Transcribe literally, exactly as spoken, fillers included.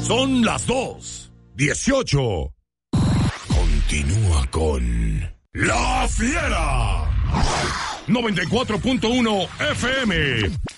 Son las dos dieciocho. Continúa con La Fiera. noventa y cuatro punto uno F M.